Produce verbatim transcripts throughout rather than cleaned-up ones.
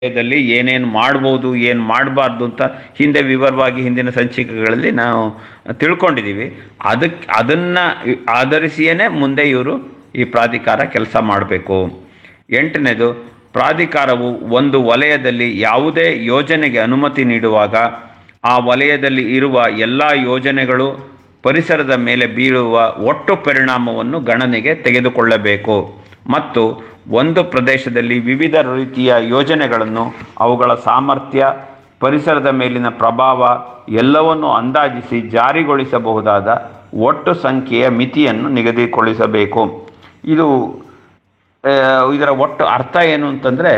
ದಲ್ಲಿ ಏನೇನು ಮಾಡ್ಬೋದು ಏನು ಮಾಡಬಾರ್ದು ಅಂತ ಹಿಂದೆ ವಿವರವಾಗಿ ಹಿಂದಿನ ಸಂಚಿಕೆಗಳಲ್ಲಿ ನಾವು ತಿಳ್ಕೊಂಡಿದ್ದೀವಿ. ಅದಕ್ಕೆ ಅದನ್ನು ಆಧರಿಸಿಯೇ ಮುಂದೆ ಇವರು ಈ ಪ್ರಾಧಿಕಾರ ಕೆಲಸ ಮಾಡಬೇಕು. ಎಂಟನೇದು, ಪ್ರಾಧಿಕಾರವು ಒಂದು ವಲಯದಲ್ಲಿ ಯಾವುದೇ ಯೋಜನೆಗೆ ಅನುಮತಿ ನೀಡುವಾಗ ಆ ವಲಯದಲ್ಲಿ ಇರುವ ಎಲ್ಲ ಯೋಜನೆಗಳು ಪರಿಸರದ ಮೇಲೆ ಬೀಳುವ ಒಟ್ಟು ಪರಿಣಾಮವನ್ನು ಗಣನೆಗೆ ತೆಗೆದುಕೊಳ್ಳಬೇಕು ಮತ್ತು ಒಂದು ಪ್ರದೇಶದಲ್ಲಿ ವಿವಿಧ ರೀತಿಯ ಯೋಜನೆಗಳನ್ನು, ಅವುಗಳ ಸಾಮರ್ಥ್ಯ, ಪರಿಸರದ ಮೇಲಿನ ಪ್ರಭಾವ ಎಲ್ಲವನ್ನು ಅಂದಾಜಿಸಿ ಜಾರಿಗೊಳಿಸಬಹುದಾದ ಒಟ್ಟು ಸಂಖ್ಯೆಯ ಮಿತಿಯನ್ನು ನಿಗದಿಗೊಳಿಸಬೇಕು. ಇದು ಇದರ ಒಟ್ಟು ಅರ್ಥ ಏನು ಅಂತಂದರೆ,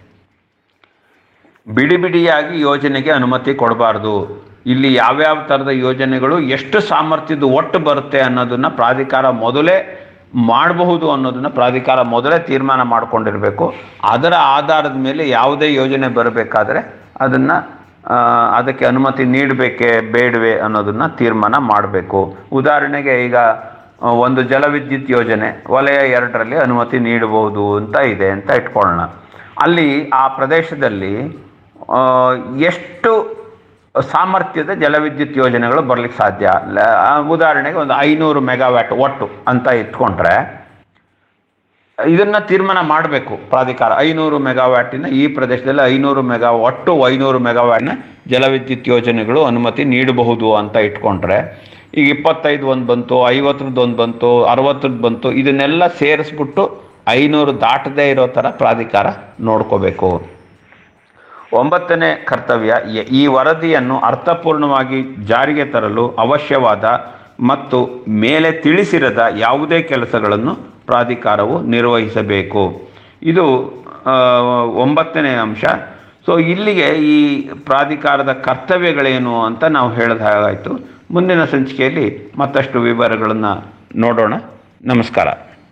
ಬಿಡಿ ಬಿಡಿಯಾಗಿ ಯೋಜನೆಗೆ ಅನುಮತಿ ಕೊಡಬಾರ್ದು. ಇಲ್ಲಿ ಯಾವ್ಯಾವ ಥರದ ಯೋಜನೆಗಳು ಎಷ್ಟು ಸಾಮರ್ಥ್ಯದ ಒಟ್ಟು ಬರುತ್ತೆ ಅನ್ನೋದನ್ನು ಪ್ರಾಧಿಕಾರ ಮೊದಲೇ ಮಾಡಬಹುದು ಅನ್ನೋದನ್ನು ಪ್ರಾಧಿಕಾರ ಮೊದಲೇ ತೀರ್ಮಾನ ಮಾಡಿಕೊಂಡಿರಬೇಕು. ಅದರ ಆಧಾರದ ಮೇಲೆ ಯಾವುದೇ ಯೋಜನೆ ಬರಬೇಕಾದ್ರೆ ಅದನ್ನು ಅದಕ್ಕೆ ಅನುಮತಿ ನೀಡಬೇಕೇ ಬೇಡವೇ ಅನ್ನೋದನ್ನು ತೀರ್ಮಾನ ಮಾಡಬೇಕು. ಉದಾಹರಣೆಗೆ ಈಗ ಒಂದು ಜಲವಿದ್ಯುತ್ ಯೋಜನೆ ವಲಯ ಎರಡರಲ್ಲಿ ಅನುಮತಿ ನೀಡಬಹುದು ಅಂತ ಇದೆ ಅಂತ ಇಟ್ಕೊಳ್ಳೋಣ. ಅಲ್ಲಿ ಆ ಪ್ರದೇಶದಲ್ಲಿ ಎಷ್ಟು ಸಾಮರ್ಥ್ಯದ ಜಲವಿದ್ಯುತ್ ಯೋಜನೆಗಳು ಬರಲಿಕ್ಕೆ ಸಾಧ್ಯ. ಉದಾಹರಣೆಗೆ ಒಂದು ಐನೂರು ಮೆಗಾವ್ಯಾಟ್ ಒಟ್ಟು ಅಂತ ಇಟ್ಕೊಂಡ್ರೆ ಇದನ್ನು ತೀರ್ಮಾನ ಮಾಡಬೇಕು ಪ್ರಾಧಿಕಾರ. ಐನೂರು ಮೆಗಾವ್ಯಾಟಿನ ಈ ಪ್ರದೇಶದಲ್ಲಿ ಐನೂರು ಮೆಗಾ ಒಟ್ಟು ಐನೂರು ಮೆಗಾವ್ಯಾಟ್ನ ಜಲವಿದ್ಯುತ್ ಯೋಜನೆಗಳು ಅನುಮತಿ ನೀಡಬಹುದು ಅಂತ ಇಟ್ಕೊಂಡ್ರೆ, ಈಗ ಇಪ್ಪತ್ತೈದು ಒಂದು ಬಂತು, ಐವತ್ತರದ್ದು ಒಂದು ಬಂತು, ಅರವತ್ತರದ್ದು ಬಂತು, ಇದನ್ನೆಲ್ಲ ಸೇರಿಸ್ಬಿಟ್ಟು ಐನೂರು ದಾಟದೇ ಇರೋ ಥರ ಪ್ರಾಧಿಕಾರ ನೋಡ್ಕೋಬೇಕು. ಒಂಬತ್ತನೇ ಕರ್ತವ್ಯ, ಈ ವರದಿಯನ್ನು ಅರ್ಥಪೂರ್ಣವಾಗಿ ಜಾರಿಗೆ ತರಲು ಅವಶ್ಯವಾದ ಮತ್ತು ಮೇಲೆ ತಿಳಿಸಿರದ ಯಾವುದೇ ಕೆಲಸಗಳನ್ನು ಪ್ರಾಧಿಕಾರವು ನಿರ್ವಹಿಸಬೇಕು. ಇದು ಒಂಬತ್ತನೇ ಅಂಶ. ಸೊ ಇಲ್ಲಿಗೆ ಈ ಪ್ರಾಧಿಕಾರದ ಕರ್ತವ್ಯಗಳೇನು ಅಂತ ನಾವು ಹೇಳಿದ ಹಾಗಾಯಿತು. ಮುಂದಿನ ಸಂಚಿಕೆಯಲ್ಲಿ ಮತ್ತಷ್ಟು ವಿವರಗಳನ್ನು ನೋಡೋಣ. ನಮಸ್ಕಾರ.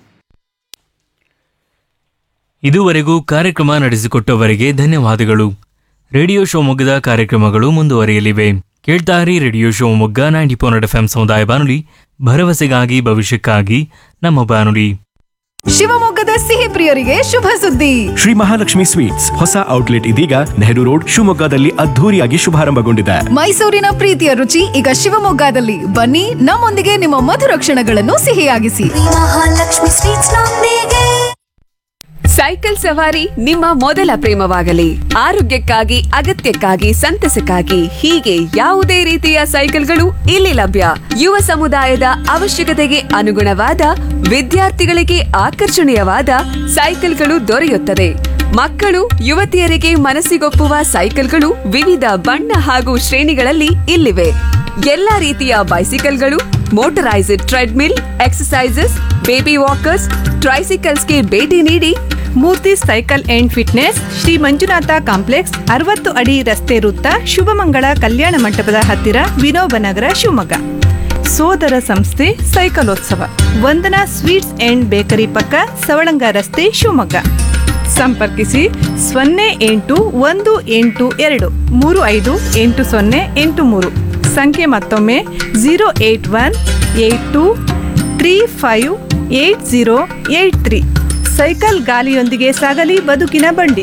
ಇದುವರೆಗೂ ಕಾರ್ಯಕ್ರಮ ನಡೆಸಿಕೊಟ್ಟವರಿಗೆ ಧನ್ಯವಾದಗಳು. ರೇಡಿಯೋ ಶಿವಮೊಗ್ಗದ ಕಾರ್ಯಕ್ರಮಗಳು ಮುಂದುವರಿಯಲಿವೆ. ಕೇಳ್ತಾರಿ radio Shivamogga ninety point F M ಸಮುದಾಯ ಬಾನುಲಿ, ಭರವಸೆಗಾಗಿ ಭವಿಷ್ಯಕ್ಕಾಗಿ ನಮ್ಮ ಬಾನುಲಿ. ಶಿವಮೊಗ್ಗದ ಸಿಹಿ ಪ್ರಿಯರಿಗೆ ಶುಭ ಸುದ್ದಿ. ಶ್ರೀ ಮಹಾಲಕ್ಷ್ಮಿ ಸ್ವೀಟ್ಸ್ ಹೊಸ ಔಟ್ಲೆಟ್ ಇದೀಗ ನೆಹರು ರೋಡ್ ಶಿವಮೊಗ್ಗದಲ್ಲಿ ಅದ್ಧೂರಿಯಾಗಿ ಶುಭಾರಂಭಗೊಂಡಿದೆ. ಮೈಸೂರಿನ ಪ್ರೀತಿಯ ರುಚಿ ಈಗ ಶಿವಮೊಗ್ಗದಲ್ಲಿ. ಬನ್ನಿ, ನಮ್ಮೊಂದಿಗೆ ನಿಮ್ಮ ಮಧುರ ಕ್ಷಣಗಳನ್ನು ಸಿಹಿಯಾಗಿಸಿ. ಮಹಾಲಕ್ಷ್ಮಿ ಸ್ವೀಟ್ಸ್ ನೊಂದಿಗೆ. ಸೈಕಲ್ ಸವಾರಿ ನಿಮ್ಮ ಮೊದಲ ಪ್ರೇಮವಾಗಲಿ. ಆರೋಗ್ಯಕ್ಕಾಗಿ, ಅಗತ್ಯಕ್ಕಾಗಿ, ಸಂತಸಕ್ಕಾಗಿ ಹೀಗೆ ಯಾವುದೇ ರೀತಿಯ ಸೈಕಲ್ಗಳು ಇಲ್ಲಿ ಲಭ್ಯ. ಯುವ ಸಮುದಾಯದ ಅವಶ್ಯಕತೆಗೆ ಅನುಗುಣವಾದ, ವಿದ್ಯಾರ್ಥಿಗಳಿಗೆ ಆಕರ್ಷಣೀಯವಾದ ಸೈಕಲ್ಗಳು ದೊರೆಯುತ್ತದೆ. ಮಕ್ಕಳು, ಯುವತಿಯರಿಗೆ ಮನಸ್ಸಿಗೊಪ್ಪುವ ಸೈಕಲ್ಗಳು ವಿವಿಧ ಬಣ್ಣ ಹಾಗೂ ಶ್ರೇಣಿಗಳಲ್ಲಿ ಇಲ್ಲಿವೆ. ಎಲ್ಲಾ ರೀತಿಯ ಬೈಸಿಕಲ್ಗಳು, motorised treadmill, exercises, baby walkers, ಟ್ರೈಸಿಕಲ್ಸ್ಗೆ ಭೇಟಿ ನೀಡಿ. ಮೂರ್ತಿ cycle and fitness, Shri Manjunatha complex, ಅರವತ್ತು ಅಡಿ ರಸ್ತೆ ವೃತ್ತ, ಶುಭಮಂಗಳ ಕಲ್ಯಾಣ ಮಂಟಪದ ಹತ್ತಿರ, ವಿನೋಬನಗರ, ಶಿವಮೊಗ್ಗ. ಸೋದರ ಸಂಸ್ಥೆ ಸೈಕಲೋತ್ಸವ, ವಂದನಾ ಸ್ವೀಟ್ಸ್ ಅಂಡ್ ಬೇಕರಿ ಪಕ್ಕ, ಸವಳಂಗ ರಸ್ತೆ, ಶಿವಮೊಗ್ಗ. ಸಂಪರ್ಕಿಸಿ ಸೊನ್ನೆ ಎಂಟು ಒಂದು ಎಂಟು ಎರಡು ಮೂರು ಐದು ಎಂಟು ಸೊನ್ನೆ ಎಂಟು ಮೂರು. ಸಂಖ್ಯೆ ಮತ್ತೊಮ್ಮೆ zero eight one eight to three five eight zero eight three. Cycle ಗಾಲಿಯೊಂದಿಗೆ ಸಾಗಲಿ ಬದುಕಿನ ಬಂಡಿ.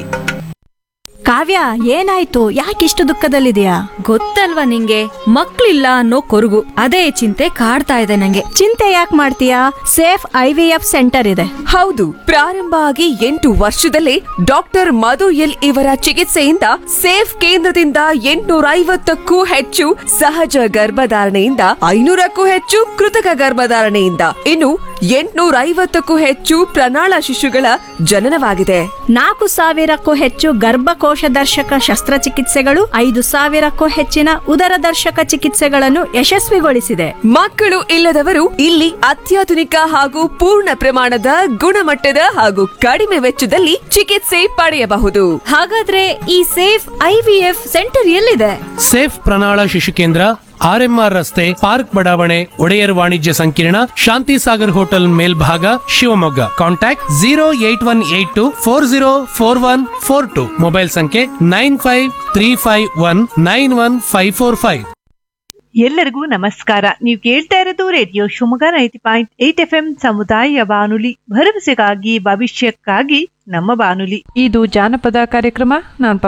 ಕಾವ್ಯ, ಏನಾಯ್ತು? ಯಾಕಿಷ್ಟು ದುಃಖದಲ್ಲಿದೆಯಾ? ಗೊತ್ತಲ್ವಾ ನಿಂಗೆ, ಮಕ್ಳಿಲ್ಲ ಅನ್ನೋ ಕೊರಗು. ಅದೇ ಚಿಂತೆ ಕಾಡ್ತಾ ಇದೆ ನಂಗೆ. ಚಿಂತೆ ಯಾಕೆ ಮಾಡ್ತೀಯಾ? Safe I V F centre ಇದೆ. ಹೌದು, ಪ್ರಾರಂಭ ಆಗಿ ಎಂಟು ವರ್ಷದಲ್ಲೇ ಡಾಕ್ಟರ್ ಮಧು ಎಲ್ ಇವರ ಚಿಕಿತ್ಸೆಯಿಂದ ಸೇಫ್ ಕೇಂದ್ರದಿಂದ ಎಂಟುನೂರ ಐವತ್ತಕ್ಕೂ ಹೆಚ್ಚು ಸಹಜ ಗರ್ಭಧಾರಣೆಯಿಂದ, ಐನೂರಕ್ಕೂ ಹೆಚ್ಚು ಕೃತಕ ಗರ್ಭಧಾರಣೆಯಿಂದ, ಇನ್ನು ಎಂಟುನೂರ ಐವತ್ತಕ್ಕೂ ಹೆಚ್ಚು ಪ್ರಣಾಳ ಶಿಶುಗಳ ಜನನವಾಗಿದೆ. ನಾಲ್ಕು ಸಾವಿರಕ್ಕೂ ಹೆಚ್ಚು ಗರ್ಭಕೋಶ ದರ್ಶಕ ಶಸ್ತ್ರಚಿಕಿತ್ಸೆಗಳು, ಐದು ಸಾವಿರಕ್ಕೂ ಹೆಚ್ಚಿನ ಉದರದರ್ಶಕ ಚಿಕಿತ್ಸೆಗಳನ್ನು ಯಶಸ್ವಿಗೊಳಿಸಿದೆ. ಮಕ್ಕಳು ಇಲ್ಲದವರು ಇಲ್ಲಿ ಅತ್ಯಾಧುನಿಕ ಹಾಗೂ ಪೂರ್ಣ ಪ್ರಮಾಣದ ಗುಣಮಟ್ಟದ ಹಾಗೂ ಕಡಿಮೆ ವೆಚ್ಚದಲ್ಲಿ ಚಿಕಿತ್ಸೆ ಪಡೆಯಬಹುದು. ಹಾಗಾದ್ರೆ ಈ safe I V F centre ಎಲ್ಲಿದೆ? ಸೇಫ್ ಪ್ರಣಾಳ ಶಿಶು ಕೇಂದ್ರ, ಆರ್ ಎಂ ಆರ್ ರಸ್ತೆ, ಪಾರ್ಕ್ ಬಡಾವಣೆ, ಒಡೆಯರ್ ವಾಣಿಜ್ಯ ಸಂಕೀರ್ಣ, ಶಾಂತಿ ಸಾಗರ್ ಹೋಟೆಲ್ ಮೇಲ್ಭಾಗ, Shivamogga. Contact zero eight one eight to four zero four one four to. Mobile ಸಂಖ್ಯೆ nine five three five one nine one five four five. ಎಲ್ಲರಿಗೂ ನಮಸ್ಕಾರ. ನೀವು ಕೇಳ್ತಾ ಇರೋದು radio Shivamogga ninety point eight F M ಸಮುದಾಯ ಬಾನುಲಿ, ಭರವಸೆಗಾಗಿ ಭವಿಷ್ಯಕ್ಕಾಗಿ ನಮ್ಮ ಬಾನುಲಿ. ಇದು ಜಾನಪದ ಕಾರ್ಯಕ್ರಮ. ನಾನು